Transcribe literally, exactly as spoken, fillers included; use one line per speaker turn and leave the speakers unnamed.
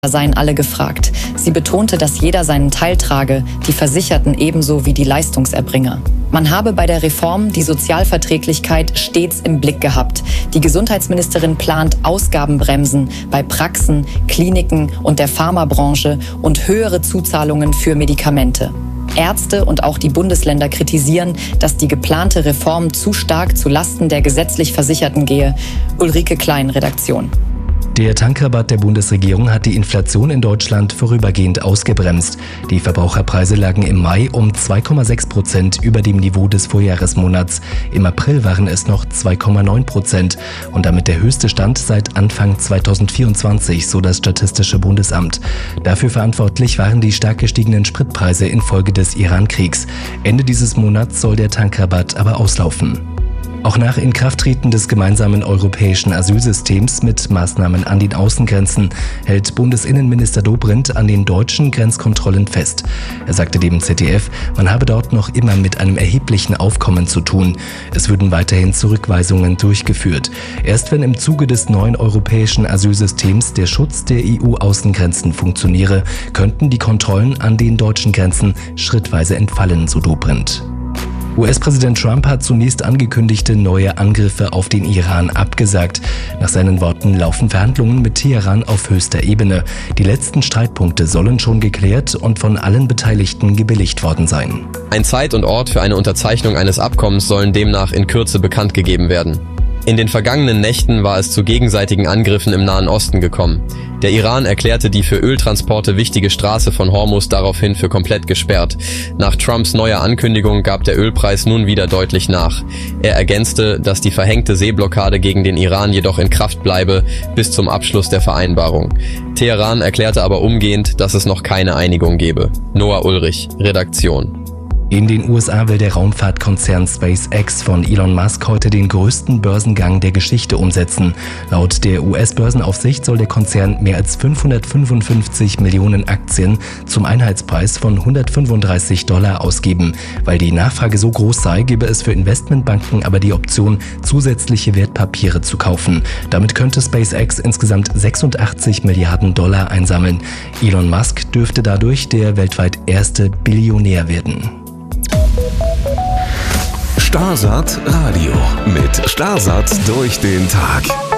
Seien alle gefragt. Sie betonte, dass jeder seinen Teil trage, die Versicherten ebenso wie die Leistungserbringer. Man habe bei der Reform die Sozialverträglichkeit stets im Blick gehabt. Die Gesundheitsministerin plant Ausgabenbremsen bei Praxen, Kliniken und der Pharmabranche und höhere Zuzahlungen für Medikamente. Ärzte und auch die Bundesländer kritisieren, dass die geplante Reform zu stark zu Lasten der gesetzlich Versicherten gehe. Ulrike Klein, Redaktion.
Der Tankrabatt der Bundesregierung hat die Inflation in Deutschland vorübergehend ausgebremst. Die Verbraucherpreise lagen im Mai um zwei Komma sechs Prozent über dem Niveau des Vorjahresmonats. Im April waren es noch zwei Komma neun Prozent und damit der höchste Stand seit Anfang zweitausendvierundzwanzig, so das Statistische Bundesamt. Dafür verantwortlich waren die stark gestiegenen Spritpreise infolge des Iran-Kriegs. Ende dieses Monats soll der Tankrabatt aber auslaufen. Auch nach Inkrafttreten des gemeinsamen europäischen Asylsystems mit Maßnahmen an den Außengrenzen hält Bundesinnenminister Dobrindt an den deutschen Grenzkontrollen fest. Er sagte dem Z D F, man habe dort noch immer mit einem erheblichen Aufkommen zu tun. Es würden weiterhin Zurückweisungen durchgeführt. Erst wenn im Zuge des neuen europäischen Asylsystems der Schutz der E U-Außengrenzen funktioniere, könnten die Kontrollen an den deutschen Grenzen schrittweise entfallen, so Dobrindt. U S-Präsident Trump hat zunächst angekündigte neue Angriffe auf den Iran abgesagt. Nach seinen Worten laufen Verhandlungen mit Teheran auf höchster Ebene. Die letzten Streitpunkte sollen schon geklärt und von allen Beteiligten gebilligt worden sein.
Ein Zeit und Ort für eine Unterzeichnung eines Abkommens sollen demnach in Kürze bekannt gegeben werden. In den vergangenen Nächten war es zu gegenseitigen Angriffen im Nahen Osten gekommen. Der Iran erklärte die für Öltransporte wichtige Straße von Hormuz daraufhin für komplett gesperrt. Nach Trumps neuer Ankündigung gab der Ölpreis nun wieder deutlich nach. Er ergänzte, dass die verhängte Seeblockade gegen den Iran jedoch in Kraft bleibe bis zum Abschluss der Vereinbarung. Teheran erklärte aber umgehend, dass es noch keine Einigung gebe. Noah Ulrich, Redaktion.
In den U S A will der Raumfahrtkonzern SpaceX von Elon Musk heute den größten Börsengang der Geschichte umsetzen. Laut der U S-Börsenaufsicht soll der Konzern mehr als fünfhundertfünfundfünfzig Millionen Aktien zum Einheitspreis von hundertfünfunddreißig Dollar ausgeben. Weil die Nachfrage so groß sei, gebe es für Investmentbanken aber die Option, zusätzliche Wertpapiere zu kaufen. Damit könnte SpaceX insgesamt sechsundachtzig Milliarden Dollar einsammeln. Elon Musk dürfte dadurch der weltweit erste Billionär werden.
Starsat Radio mit Starsat durch den Tag.